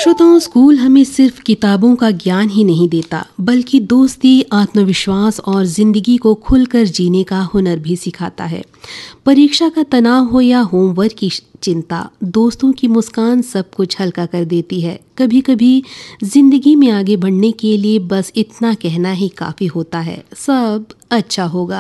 श्रोताओं, स्कूल हमें सिर्फ किताबों का ज्ञान ही नहीं देता, बल्कि दोस्ती, आत्मविश्वास और जिंदगी को खुलकर जीने का हुनर भी सिखाता है। परीक्षा का तनाव हो या होमवर्क की चिंता, दोस्तों की मुस्कान सब कुछ हल्का कर देती है। कभी कभी जिंदगी में आगे बढ़ने के लिए बस इतना कहना ही काफी होता है, सब अच्छा होगा।